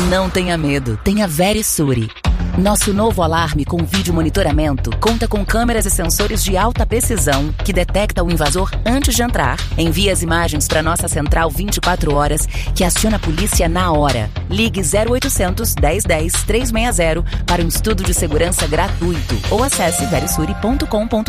Não tenha medo, tenha Verisure. Nosso novo alarme com vídeo monitoramento conta com câmeras e sensores de alta precisão que detecta o invasor antes de entrar, envia as imagens para nossa central 24 horas, que aciona a polícia na hora. Ligue 0800 1010 360 para um estudo de segurança gratuito ou acesse verisure.com.br.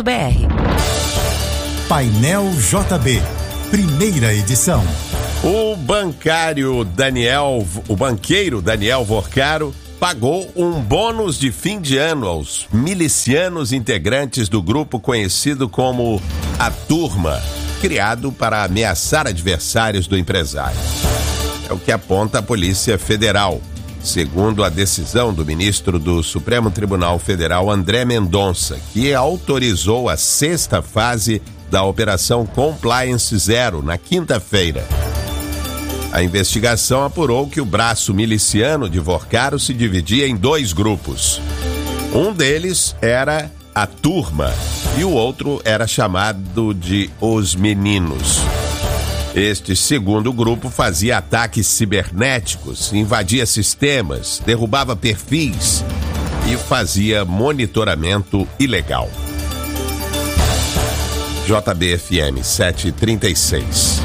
Painel JB, primeira edição. O banqueiro Daniel Vorcaro pagou um bônus de fim de ano aos milicianos integrantes do grupo conhecido como A Turma, criado para ameaçar adversários do empresário. É o que aponta a Polícia Federal, segundo a decisão do ministro do Supremo Tribunal Federal, André Mendonça, que autorizou a 6ª fase da Operação Compliance Zero na quinta-feira. A investigação apurou que o braço miliciano de Vorcaro se dividia em 2 grupos. Um deles era a Turma e o outro era chamado de Os Meninos. Este segundo grupo fazia ataques cibernéticos, invadia sistemas, derrubava perfis e fazia monitoramento ilegal. JBFM 736.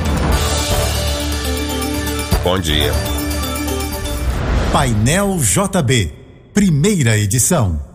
Bom dia. Painel JB, primeira edição.